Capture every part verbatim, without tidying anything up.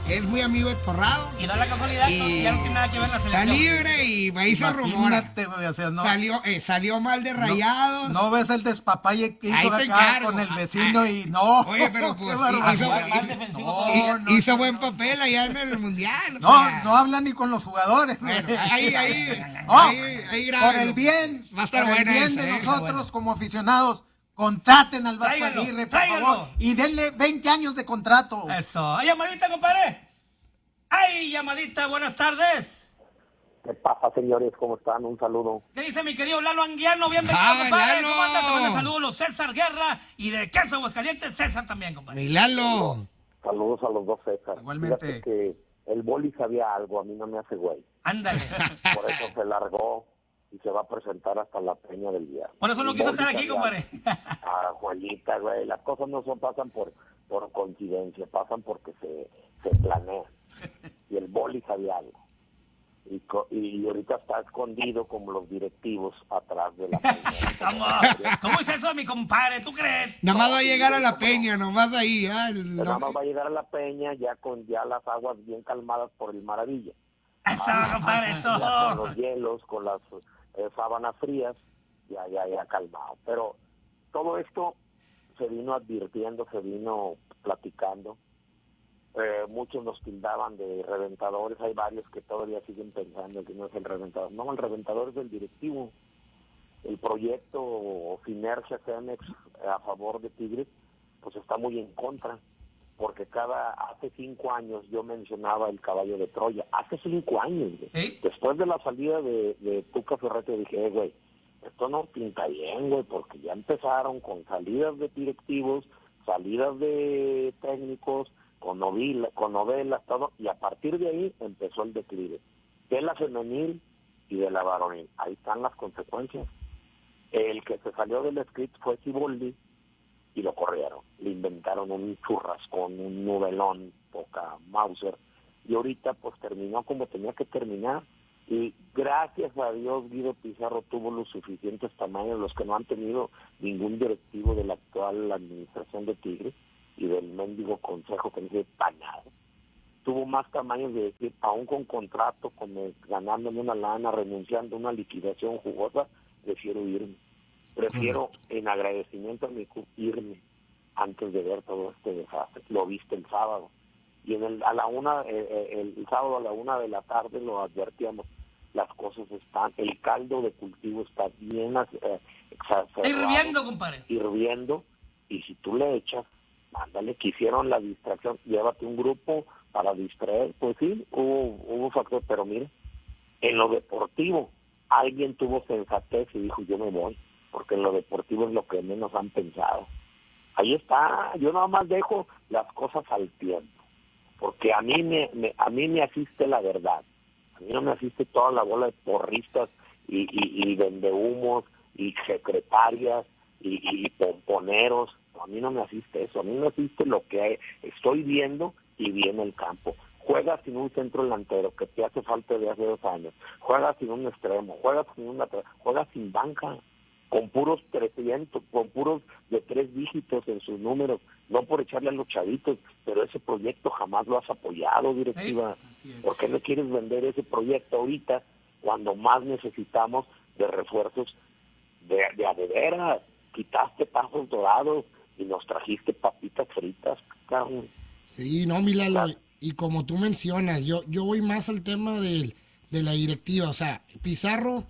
es muy amigo de Torrado. Y da la casualidad y que ya no tiene nada que ver la selección. Está libre y ahí se rumora. Güey, o sea, no, salió, eh, salió mal de Rayados. No, no ves el despapalle que hizo acá encargo. con el vecino y no. Oye, pero pues hizo, hizo, no, no, hizo no, buen papel allá en el Mundial. No, sea, no habla ni con los jugadores. Bueno, ahí, ahí, oh, ahí, ahí por el bien, Va a estar por el bien esa, de eh, nosotros bueno. como aficionados. Contraten al Vasco tráigalo, Aguirre, por tráigalo. favor, y denle veinte años de contrato. Eso. ¡Ay, llamadita, compadre! ¡Ay, llamadita! Buenas tardes. ¿Qué pasa, señores? ¿Cómo están? Un saludo. ¿Qué dice mi querido Lalo Anguiano? Bienvenido, ah, compadre. Lalo. ¿Cómo andas? Te manda saludos los César Guerra y de Queso Aguascalientes, César también, compadre. Mi Lalo. Saludos a los dos César. Igualmente. Fíjate que el boli sabía algo, a mí no me hace güey. Ándale. Por eso se largó y se va a presentar hasta la peña del día. Por eso no quiso estar aquí, compadre. Ah, Juelita, güey, las cosas no son, pasan por, por coincidencia, pasan porque se, se planean. Y el boli sabía algo. Y, y ahorita está escondido como los directivos atrás de la peña. ¿Cómo? ¿Cómo es eso, mi compadre? ¿Tú crees? Nada más va a llegar a la peña, nomás ahí. ¿eh? El... Nada más va a llegar a la peña ya con ya las aguas bien calmadas por el Maravilla. Eso, compadre, eso. Ya con los hielos, con las eh, sábanas frías, ya, ya, ya calmado. Pero todo esto se vino advirtiendo, se vino platicando. Eh, muchos nos tildaban de reventadores, hay varios que todavía siguen pensando que no es el reventador. No, el reventador es el directivo. El proyecto Sinergia Cemex a favor de Tigres, pues está muy en contra. Porque cada, hace cinco años yo mencionaba el caballo de Troya, hace cinco años, ¿Eh? después de la salida de, de Tuca Ferretti dije, eh, güey, esto no pinta bien, güey, porque ya empezaron con salidas de directivos, salidas de técnicos, con, novela, con novelas, todo, y a partir de ahí empezó el declive, de la femenil y de la varonil, ahí están las consecuencias. El que se salió del script fue Siboldi, y lo corrieron, le inventaron un churrascón, un novelón, poca Mauser, y ahorita pues terminó como tenía que terminar, y gracias a Dios Guido Pizarro tuvo los suficientes tamaños, los que no han tenido ningún directivo de la actual administración de Tigres, y del mendigo consejo que dice pañado, tuvo más tamaños de decir, aún con contrato, como ganándome una lana, renunciando a una liquidación jugosa, prefiero irme. Prefiero, en agradecimiento a mi club, irme antes de ver todo este desastre. Lo viste el sábado. Y en el, a la una, eh, el, el sábado a la una de la tarde lo advertíamos. Las cosas están, el caldo de cultivo está bien eh, exacerbado. Hirviendo, compadre. Hirviendo. Y si tú le echas, mándale, que hicieron la distracción, llévate un grupo para distraer. Pues sí, hubo, hubo factor, pero mire, en lo deportivo, alguien tuvo sensatez y dijo, yo me voy. Porque en lo deportivo es lo que menos han pensado. Ahí está, yo nada más dejo las cosas al tiempo, porque a mí me, me a mí me asiste la verdad, a mí no me asiste toda la bola de porristas y, y, y vendehumos y secretarias y, y pomponeros, a mí no me asiste eso, a mí me asiste lo que hay, estoy viendo y vi en el campo. Juegas sin un centro delantero que te hace falta de hace dos años, juegas sin un extremo, juegas sin una, juegas sin banca, con puros trescientos, con puros de tres dígitos en sus números, no por echarle a los chavitos, pero ese proyecto jamás lo has apoyado, directiva. Sí, ¿Por qué no quieres vender ese proyecto ahorita cuando más necesitamos de refuerzos de, de a de veras? Quitaste Tazos Dorados y nos trajiste papitas fritas, cabrón. Sí, no, mi Lalo, y como tú mencionas, yo, yo voy más al tema del, de la directiva, o sea, Pizarro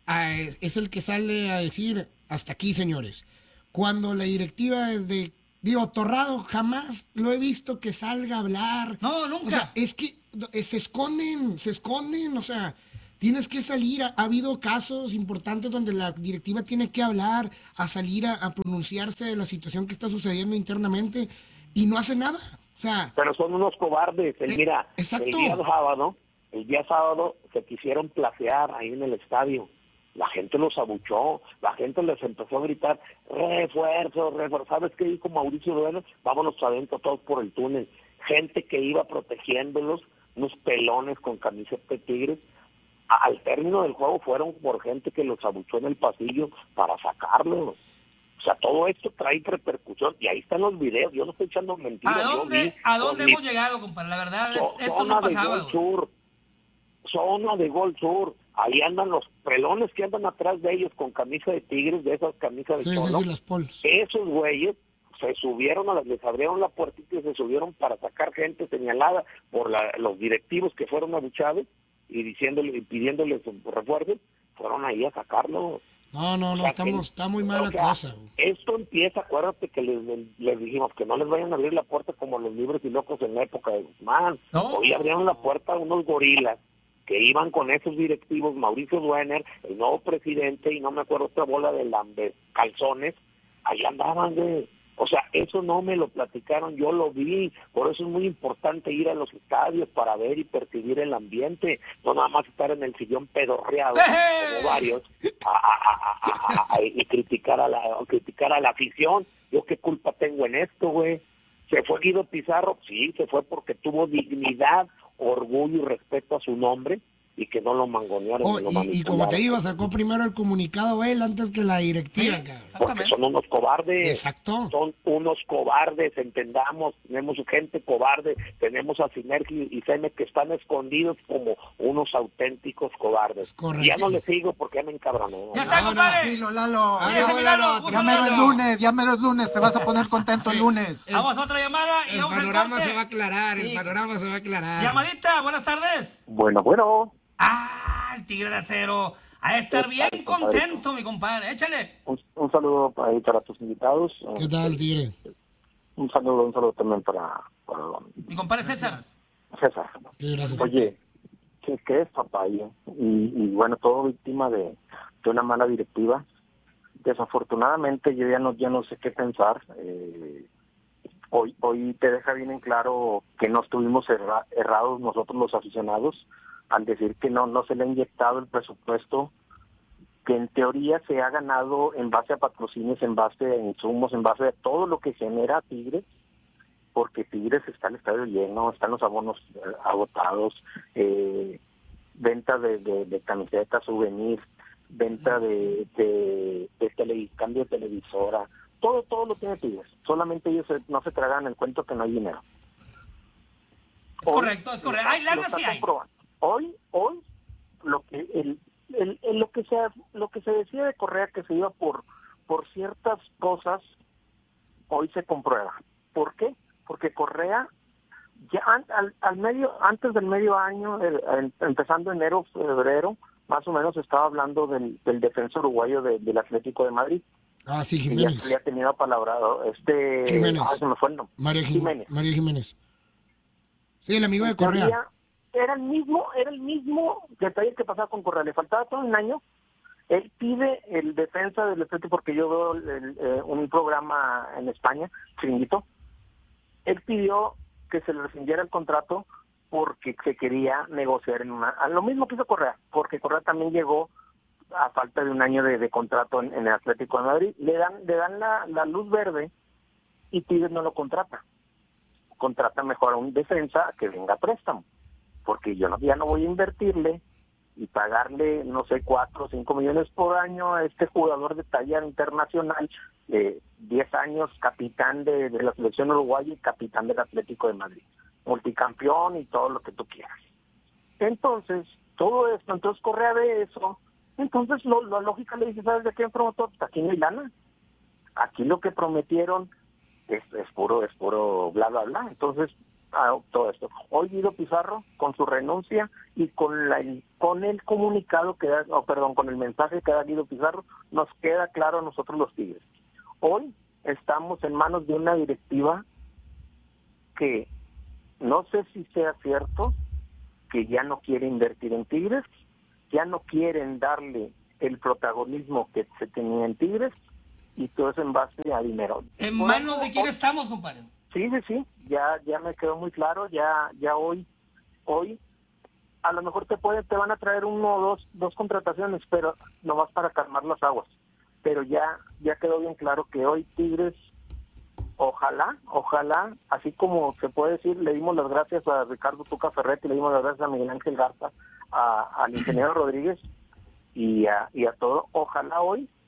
es el que sale a decir, hasta aquí, señores. Cuando la directiva es de, digo, Torrado, jamás lo he visto que salga a hablar. No, nunca. O sea, es que se esconden, se esconden, o sea, tienes que salir. Ha, ha habido casos importantes donde la directiva tiene que hablar, a salir a, a pronunciarse de la situación que está sucediendo internamente y no hace nada. O sea, pero son unos cobardes. El, eh, mira, exacto. el día sábado, el día sábado se quisieron placear ahí en el estadio. La gente los abuchó, la gente les empezó a gritar, refuerzo, refuerzo. ¿Sabes qué dijo Mauricio Dueñas? Vámonos adentro todos por el túnel. Gente que iba protegiéndolos, unos pelones con camiseta de Tigres. Al término del juego fueron por gente que los abuchó en el pasillo para sacarlos. O sea, todo esto trae repercusión y ahí están los videos. Yo no estoy echando mentiras. ¿A yo dónde, vi ¿a dónde con hemos mi- llegado, compadre? La verdad, es- zo- esto zona no de pasaba, Gol güey. Sur, zona de Gol Sur. Ahí andan los pelones que andan atrás de ellos con camisa de tigres, de esas camisas de Sí, sí, cholo. sí, las pols. Esos güeyes se subieron, a las, les abrieron la puertita y se subieron para sacar gente señalada por la- los directivos que fueron abuchados y diciéndole y pidiéndoles refuerzos, fueron ahí a sacarlo. No, no, O no, sea, estamos, que- está muy mala o sea, cosa, güey. Esto empieza, acuérdate que les, les dijimos que no les vayan a abrir la puerta como los libres y locos en la época de Guzmán. No. Hoy abrieron la puerta a unos gorilas que iban con esos directivos, Mauricio Duener, el nuevo presidente, y no me acuerdo otra bola de lambe, calzones, ahí andaban, güey. O sea, eso no me lo platicaron, yo lo vi, por eso es muy importante ir a los estadios para ver y percibir el ambiente, no nada más estar en el sillón pedorreado, como varios, a, a- a- a- a- a- y criticar a la a criticar a la afición. Yo qué culpa tengo en esto, güey. ¿Se fue Guido Pizarro? Sí, se fue porque tuvo dignidad, orgullo y respeto a su nombre y que no lo mangonearon. Oh, ni lo y, y como te manipularon. digo, sacó primero el comunicado él antes que la directiva, Sí. cabrón. Porque Exactamente. son unos cobardes. Exacto. Son unos cobardes, entendamos. Tenemos gente cobarde, tenemos a Sinergia y Cemex que están escondidos como unos auténticos cobardes. Correcto. Y ya no les sigo porque ya me encabroné. Ya está, No, no, compadre. Tranquilo, Lalo. Ah, Cuídese, no, mi Lalo, Lalo, Ya un mero saludo. el lunes, ya mero el lunes, te vas a poner contento el Sí. lunes. El- Vamos a otra llamada y El vamos al panorama corte. se va a aclarar, Sí. el panorama se va a aclarar. Llamadita, buenas tardes. Bueno, bueno, Ah, el Tigre de Acero. A estar ¿Qué bien tal, compadre? contento, mi compadre. Échale. un, un saludo ahí para tus invitados. ¿Qué tal, Tigre? Un saludo, un saludo también para, para Mi compadre César. César. Sí, gracias. Oye, ¿qué, qué es papaya? Y, y bueno, todo víctima de, de una mala directiva. Desafortunadamente yo ya no ya no sé qué pensar. Eh, hoy hoy te deja bien en claro que no estuvimos erra- errados nosotros los aficionados al decir que no no se le ha inyectado el presupuesto que en teoría se ha ganado en base a patrocinios, en base a insumos, en base a todo lo que genera Tigres, porque Tigres está el estadio lleno, están los abonos eh, agotados, eh, venta de, de, de camisetas, souvenirs, venta de, de, de tele, cambio de televisora, todo todo lo tiene Tigres, solamente ellos se- no se tragan el cuento que no hay dinero. Es correcto, es correcto. Hay Lo lana, está sí hay. comprobando. Hoy, hoy, lo que el, el, el- lo que se lo que se decía de Correa que se iba por por ciertas cosas, hoy se comprueba. ¿Por qué? Porque Correa ya an- al, al medio antes del medio año, el- el- empezando enero, febrero, más o menos estaba hablando del, del defensor uruguayo de- del Atlético de Madrid. Ah, sí, Y ya Jiménez. se le ha tenido palabrado este Jiménez. ah, se me fue el nombre. María Jim- Jiménez. María Jiménez. Sí, el amigo de Correa. Correa era el mismo, era el mismo detalle que pasaba con Correa, le faltaba todo un año. Él pide el defensa del Atlético, porque yo veo el- el, eh, un programa en España, Chiringuito. Él pidió que se le rescindiera el contrato porque se quería negociar en una... a lo mismo que hizo Correa, porque Correa también llegó a falta de un año de, de contrato en, en el Atlético de Madrid. Le dan le dan la, la luz verde y Tigres no lo contrata. Contrata mejor a un defensa que venga a préstamo, porque yo no, ya no voy a invertirle y pagarle, no sé, cuatro o cinco millones por año a este jugador de talla internacional, de diez años, capitán de, de la selección uruguaya y capitán del Atlético de Madrid, multicampeón y todo lo que tú quieras. Entonces, todo esto, entonces Correa de eso, entonces lo, la lógica le dice, ¿sabes de qué promotor? Pues aquí no hay lana. Aquí lo que prometieron es, es puro, es puro bla, bla, bla. Entonces, ah, todo esto. Hoy Guido Pizarro, con su renuncia y con la con el comunicado que da, oh, perdón, con el mensaje que da Guido Pizarro, nos queda claro a nosotros los Tigres. Hoy estamos en manos de una directiva que no sé si sea cierto, que ya no quiere invertir en Tigres, ya no quieren darle el protagonismo que se tenía en Tigres, y todo eso en base a dinero. ¿En Por manos algo, de quién hoy- estamos, compadre? Sí, sí, sí, ya ya me quedó muy claro, ya ya hoy hoy a lo mejor te pueden te van a traer uno o dos dos contrataciones, pero nomás para calmar las aguas. Pero ya ya quedó bien claro que hoy Tigres, ojalá, ojalá, así como se puede decir, le dimos las gracias a Ricardo Tuca Ferretti, le dimos las gracias a Miguel Ángel Garza, a, al ingeniero Rodríguez y a, y a todo, ojalá hoy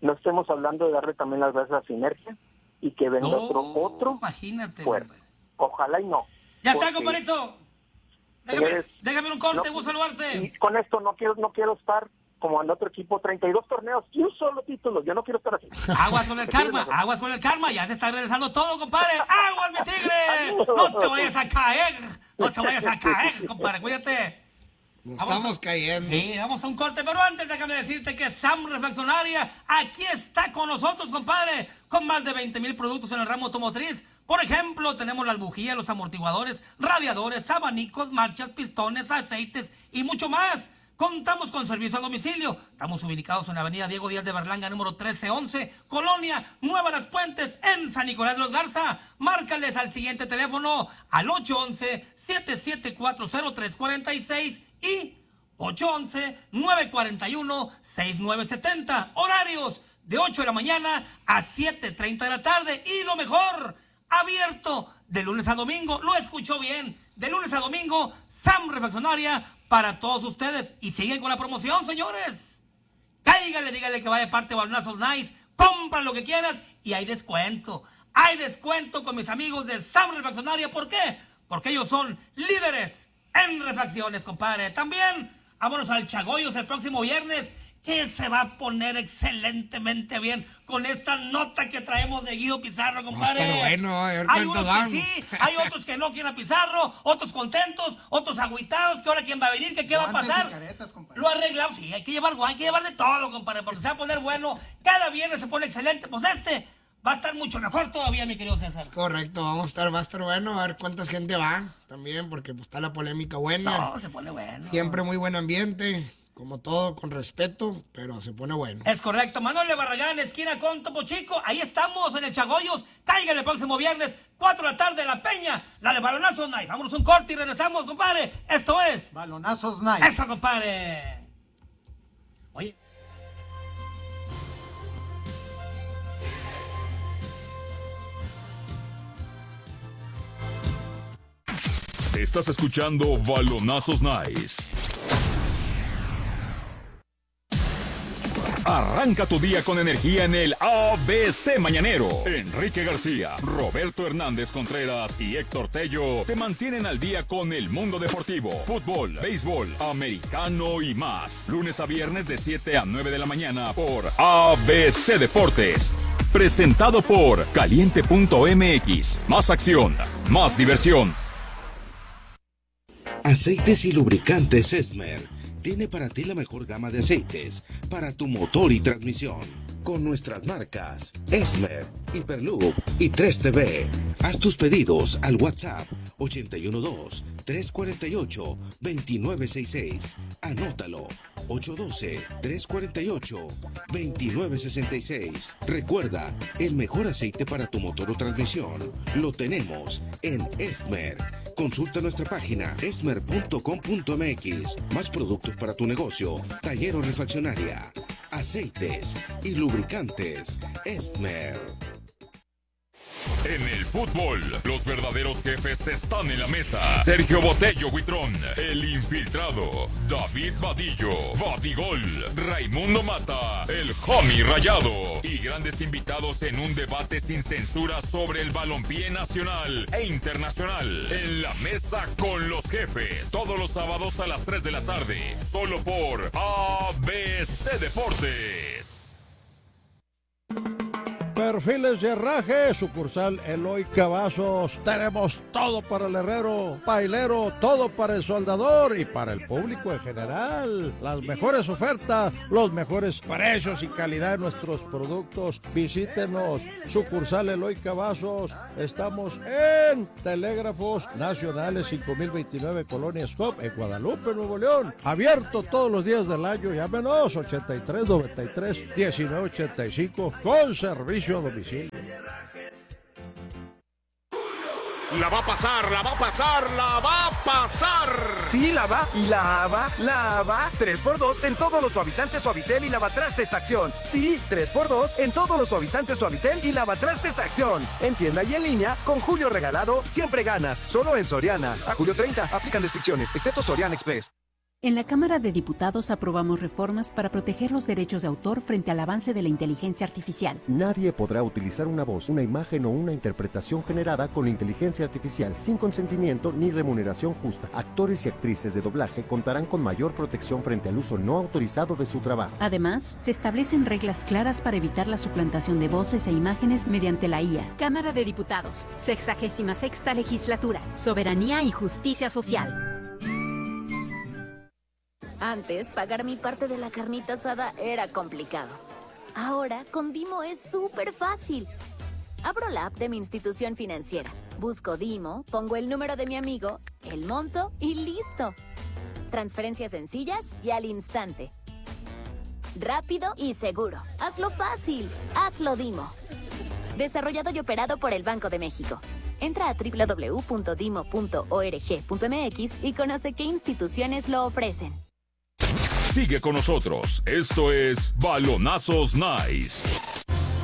no estemos hablando de darle también las gracias a Sinergia y que venga No, otro, otro imagínate. fuerte. Hombre. Ojalá y no. Ya Porque, está, compadrito. Déjame, señores, déjame un corte, no, gusto saludarte. Y con esto no quiero, no quiero estar como en otro equipo, treinta y dos torneos y un solo título. Yo no quiero estar así. Aguas con el karma, aguas con el karma. Ya se está regresando todo, compadre. Aguas, mi tigre. No te vayas a caer. No te vayas a caer, compadre. Cuídate. Nos Vamos estamos a- cayendo. Sí, vamos a un corte, pero antes déjame decirte que Sam Refaccionaria aquí está con nosotros, compadre, con más de veinte mil productos en el ramo automotriz. Por ejemplo, tenemos las bujías, los amortiguadores, radiadores, abanicos, marchas, pistones, aceites y mucho más. Contamos con servicio a domicilio. Estamos ubicados en la avenida Diego Díaz de Berlanga, número trece once, Colonia Nueva Las Puentes, en San Nicolás de los Garza. Márcales al siguiente teléfono al ocho once, siete siete cuatro, cero tres cuatro seis y ocho once, nueve cuatro uno, seis nueve siete cero. Horarios de ocho de la mañana a siete treinta de la tarde. Y lo mejor, abierto de lunes a domingo. Lo escuchó bien. De lunes a domingo, Sam Refaccionaria para todos ustedes. Y siguen con la promoción, señores. Cáigale, dígale que va de parte de Balonazos Nice. Compra lo que quieras y hay descuento. Hay descuento con mis amigos de Sam Refaccionaria. ¿Por qué? Porque ellos son líderes en refacciones, compadre. También, vámonos al Chagoyos el próximo viernes, que se va a poner excelentemente bien con esta nota que traemos de Guido Pizarro, compadre. Va a estar bueno, a ver hay cuántos unos van. que sí, hay otros que no quieren a Pizarro, otros contentos, otros agüitados, que ahora quién va a venir, que qué va a Guantes pasar. y caretas, compadre. Lo arreglamos, sí, hay que llevar, hay que llevar de todo, compadre, porque se va a poner bueno. Cada viernes se pone excelente, pues este va a estar mucho mejor todavía, mi querido César. Correcto, vamos a estar, va a estar bueno, a ver cuánta gente va también, porque pues está la polémica buena. No, se pone bueno. Siempre muy buen ambiente, como todo, con respeto, pero se pone bueno. Es correcto. Manuel de Barragán, esquina con Topo Chico. Ahí estamos en el Chagoyos. Cáiganle el próximo viernes, cuatro de la tarde, en La Peña, la de Balonazos Night. Vámonos un corte y regresamos, compadre. Esto es... Balonazos Nice. ¡Eso, compadre! Oye... Estás escuchando Balonazos Nice. Arranca tu día con energía en el A B C Mañanero. Enrique García, Roberto Hernández Contreras y Héctor Tello te mantienen al día con el mundo deportivo, fútbol, béisbol, americano y más. Lunes a viernes de siete a nueve de la mañana por A B C Deportes. Presentado por Caliente punto M X. Más acción, más diversión. Aceites y lubricantes Esmer tiene para ti la mejor gama de aceites para tu motor y transmisión. Con nuestras marcas Esmer, Hyperloop y tres T V. Haz tus pedidos al WhatsApp ochenta y uno dos, tres cuatro ocho, dos nueve seis seis. Anótalo, ocho uno dos, tres cuatro ocho, dos nueve seis seis. Recuerda, el mejor aceite para tu motor o transmisión lo tenemos en Esmer. Consulta nuestra página esmer punto com punto m x. Más productos para tu negocio, taller o refaccionaria. Aceites y lubricantes Esmer. En el fútbol, los verdaderos jefes están en la mesa. Sergio Botello Huitrón, el infiltrado. David Vadillo, Vadigol. Raimundo Mata, el homie rayado. Y grandes invitados en un debate sin censura sobre el balompié nacional e internacional. En la mesa con los jefes. Todos los sábados a las tres de la tarde. Solo por A B C Deportes. Perfiles de herraje, sucursal Eloy Cavazos. Tenemos todo para el herrero, pailero, todo para el soldador y para el público en general. Las mejores ofertas, los mejores precios y calidad de nuestros productos. Visítenos, sucursal Eloy Cavazos. Estamos en Telégrafos Nacionales cinco mil veintinueve, Colonia Scop, en Guadalupe, Nuevo León. Abierto todos los días del año. Llámenos ochenta y tres, noventa y tres, diecinueve ochenta y cinco con servicio a domicilio. La va a pasar, la va a pasar, la va a pasar. Sí, la va y la va, la va. tres por dos en todos los suavizantes Suavitel y lavatrastes Acción. Sí, tres por dos en todos los suavizantes Suavitel y lavatrastes Acción. En tienda y en línea, con Julio regalado, siempre ganas. Solo en Soriana. A julio treinta, aplican restricciones, excepto Soriana Express. En la Cámara de Diputados aprobamos reformas para proteger los derechos de autor frente al avance de la inteligencia artificial. Nadie podrá utilizar una voz, una imagen o una interpretación generada con inteligencia artificial sin consentimiento ni remuneración justa. Actores y actrices de doblaje contarán con mayor protección frente al uso no autorizado de su trabajo. Además, se establecen reglas claras para evitar la suplantación de voces e imágenes mediante la I A. Cámara de Diputados, sexagésima sexta legislatura, soberanía y justicia social. Antes, pagar mi parte de la carnita asada era complicado. Ahora, con Dimo es súper fácil. Abro la app de mi institución financiera, busco Dimo, pongo el número de mi amigo, el monto y listo. Transferencias sencillas y al instante. Rápido y seguro. Hazlo fácil. Hazlo Dimo. Desarrollado y operado por el Banco de México. Entra a doble u doble u doble u punto dimo punto org punto m x y conoce qué instituciones lo ofrecen. Sigue con nosotros. Esto es Balonazos Nice.